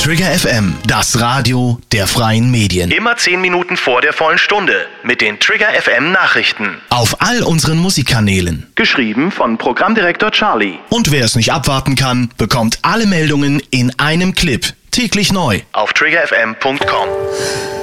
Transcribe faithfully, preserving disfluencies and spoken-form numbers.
Trigger F M, das Radio der freien Medien. Immer zehn Minuten vor der vollen Stunde mit den Trigger F M Nachrichten. Auf all unseren Musikkanälen. Geschrieben von Programmdirektor Charlie. Und wer es nicht abwarten kann, bekommt alle Meldungen in einem Clip. Täglich neu. Auf trigger f m punkt com.